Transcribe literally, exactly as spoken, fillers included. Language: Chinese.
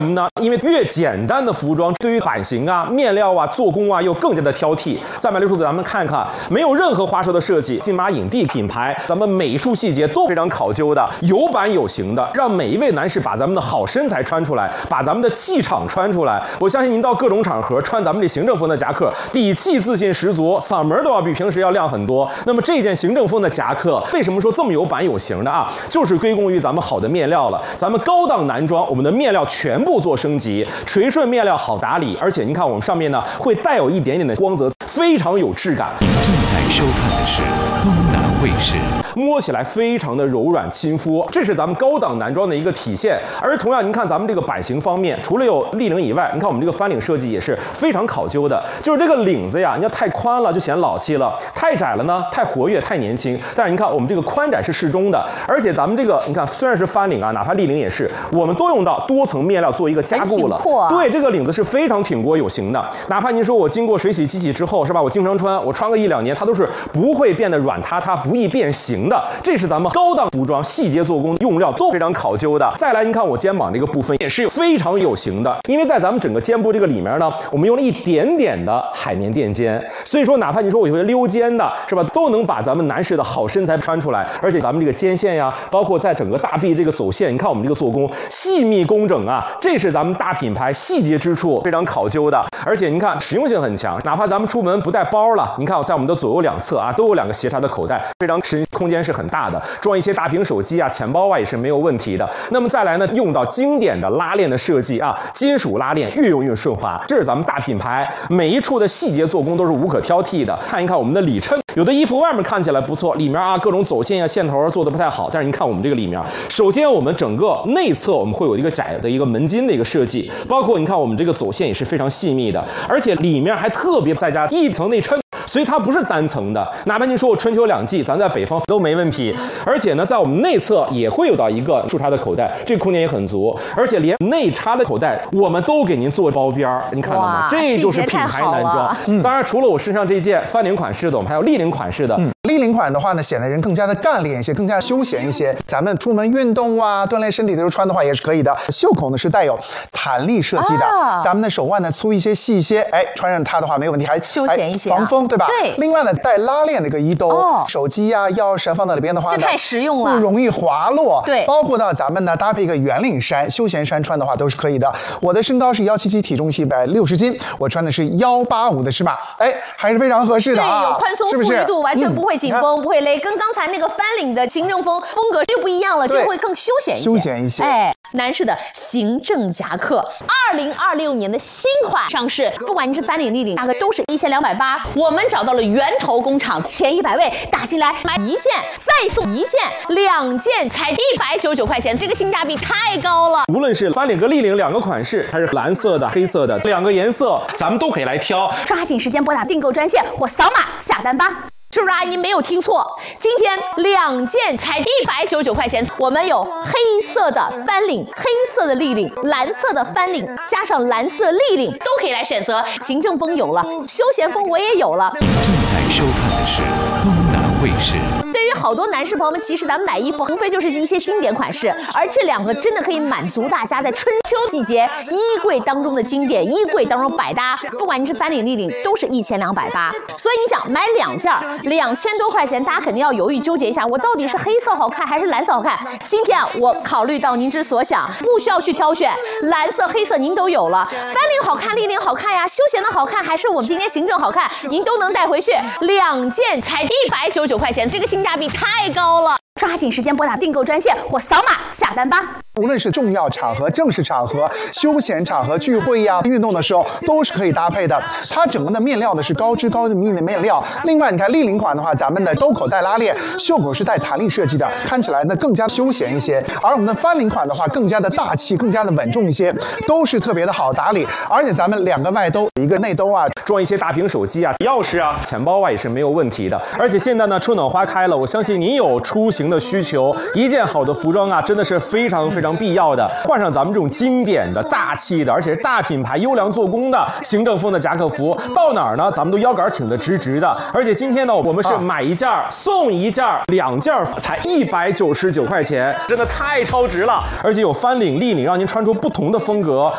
什么呢？因为越简单的服装，对于版型啊、面料啊、做工啊，又更加的挑剔。三百六十度，咱们看看，没有任何花哨的设计，金马影帝品牌，咱们美术细节都非常考究的，有版有型的，让每一位男士把咱们的好身材穿出来，把咱们的气场穿出来。我相信您到各种场合穿咱们这行政风的夹克，底气自信十足，嗓门都要比平时要亮很多。那么这件行政风的夹克，为什么说这么有版有型的啊？就是归功于咱们好的面料了。咱们高档男装，我们的面料全部做升级，垂顺面料好打理，而且您看我们上面呢会带有一点点的光泽，非常有质感。 您正在收看的是东南卫视， 摸起来非常的柔软亲肤，这是咱们高档男装的一个体现。而同样，您看咱们这个版型方面，除了有立领以外，你看我们这个翻领设计也是非常考究的。就是这个领子呀，你要太宽了就显老气了，太窄了呢太活跃太年轻。但是您看我们这个宽窄是适中的，而且咱们这个你看虽然是翻领啊，哪怕立领也是，我们都用到多层面料做一个加固了。 啊、 对，这个领子是非常挺过有型的。哪怕您说我经过水洗机洗之后是吧，我经常穿，我穿个一两年，它都是不会变得软塌塌，不易变形的。这是咱们高档服装细节做工用料都非常考究的。再来，您看我肩膀这个部分也是非常有型的，因为在咱们整个肩部这个里面呢，我们用了一点点的海绵垫肩，所以说哪怕你说我有些溜肩的是吧，都能把咱们男士的好身材穿出来。而且咱们这个肩线呀，包括在整个大臂这个走线，你看我们这个做工细密工整啊，这是咱们大品牌细节之处非常考究的。而且您看实用性很强，哪怕咱们出门不带包了，您看在我们的左右两侧啊，都有两个斜插的口袋，非常实空间是很大的，装一些大屏手机啊、钱包啊也是没有问题的。那么再来呢，用到经典的拉链的设计啊，金属拉链越用越顺滑，这是咱们大品牌每一处的细节做工都是无可挑剔的。看一看我们的里衬，有的衣服外面看起来不错，里面啊各种走线啊、线头做的不太好，但是你看我们这个里面，首先我们整个内侧我们会有一个窄的一个门襟的一个设计，包括你看我们这个走线也是非常细密的，而且里面还特别再加一层内衬。所以它不是单层的，哪怕您说我春秋两季，咱在北方都没问题。而且呢，在我们内侧也会有到一个竖插的口袋，这个空间也很足，而且连内插的口袋我们都给您做包边儿，您看到吗？这就是品牌男装。嗯、当然，除了我身上这件翻领款式的，我们还有立领款式的。嗯立领款的话呢，显得人更加的干练一些，更加休闲一些。咱们出门运动啊，锻炼身体的时候穿的话也是可以的。袖口呢是带有弹力设计的，啊、咱们的手腕呢粗一些、细一些，哎，穿上它的话没有问题，还休闲一些、啊， 防风，对吧？ 对。 另外呢，带拉链的一个衣兜，哦、手机呀、啊、钥匙放到里边的话呢， 这太实用了， 不容易滑落。 对。 包括呢，咱们呢搭配一个圆领衫、休闲衫穿的话都是可以的。我的身高是一七七，体重是一百六十斤，我穿的是一八五的尺码，哎，还是非常合适的啊。 对，有宽松富裕度，完全不会紧绷，不会勒。跟刚才那个翻领的行政风风格就不一样了，就会更休闲一些。 休闲一些。 哎，男士的行政夹克，二零二六年的新款上市，不管你是翻领、立领，价格都是一千两百八。我们找到了源头工厂，前一百位打进来买一件再送一件，两件才一百九十九块钱，这个性价比太高了。 无论是翻领和立领两个款式，还是蓝色的、黑色的两个颜色，咱们都可以来挑。 抓紧时间拨打订购专线或扫码下单吧。是不是阿姨没有听错？今天两件才一百九十九块钱，我们有黑色的翻领、黑色的立领、蓝色的翻领，加上蓝色立领都可以来选择。行政风有了，休闲风我也有了。 您正在收看的是东南卫视。 对于好多男士朋友们，其实咱们买衣服无非就是一些经典款式，而这两个真的可以满足大家在春秋季节衣柜当中的经典，衣柜当中百搭。不管你是翻领、立领，都是一千两百八。所以你想买两件两千多块钱，大家肯定要犹豫纠结一下，我到底是黑色好看还是蓝色好看？今天我考虑到您之所想，不需要去挑选，蓝色、黑色您都有了。翻领好看，立领好看呀，休闲的好看，还是我们今天行政好看，您都能带回去。两件才一百九十九块钱，这个性价比太高了。抓紧时间拨打订购专线或扫码下单吧。 无论是重要场合、正式场合、休闲场合、聚会呀、运动的时候，都是可以搭配的。它整个的面料呢是高支高密的面料。另外，你看立领款的话，咱们的兜口带拉链，袖口是带弹力设计的，看起来呢更加休闲一些。而我们的翻领款的话，更加的大气，更加的稳重一些，都是特别的好打理。而且咱们两个外兜，一个内兜啊， 装一些大屏手机啊、钥匙啊、钱包啊也是没有问题的。而且现在呢，春暖花开了，我相信您有出行的需求，一件好的服装啊，真的是非常非常必要的。换上咱们这种经典的、大气的，而且是大品牌、优良做工的行政风的夹克服，到哪儿呢，咱们都腰杆挺得直直的。而且今天呢，我们是买一件送一件，两件才一百九十九块钱，真的太超值了。而且有翻领、立领，让您穿出不同的风格。